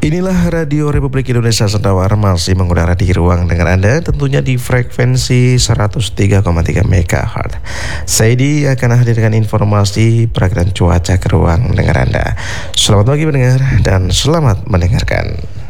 Inilah Radio Republik Indonesia Sentawar masih mengudara di ruang dengar Anda, tentunya di frekuensi 103,3 MHz. Saidi akan hadirkan informasi perakiraan cuaca ke ruang dengar Anda. Selamat pagi pendengar dan selamat mendengarkan.